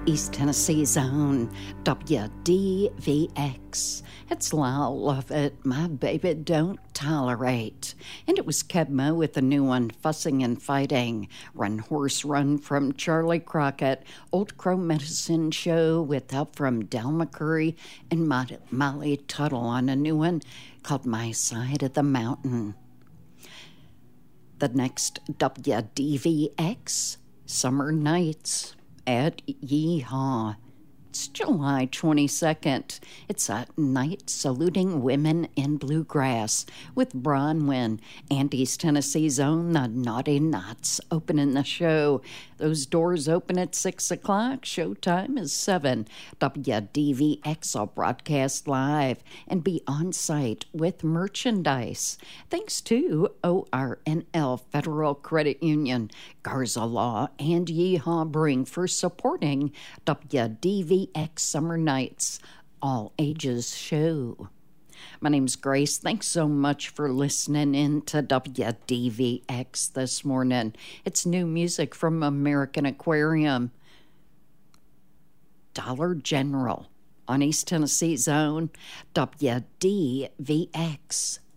East Tennessee's own WDVX. It's Lyle Lovett, My Baby Don't Tolerate. And it was Kebmo with the new one, Fussing and Fighting. Run Horse Run from Charlie Crockett. Old Crow Medicine Show with help from Del McCurry and Molly Tuttle on a new one called My Side of the Mountain. The next WDVX, Summer Nights at Yeehaw. It's July 22nd. It's a night saluting women in bluegrass with Bronwyn and East Tennessee's own The Naughty Knots opening the show. Those doors open at 6 o'clock. Showtime is 7. WDVX will broadcast live and be on site with merchandise. Thanks to ORNL Federal Credit Union, Garza Law, and Yeehaw Brewing for supporting WDVX Summer Nights, all ages show. My name's Grace. Thanks so much for listening in to WDVX this morning. It's new music from American Aquarium. Dollar General on East Tennessee's own WDVX.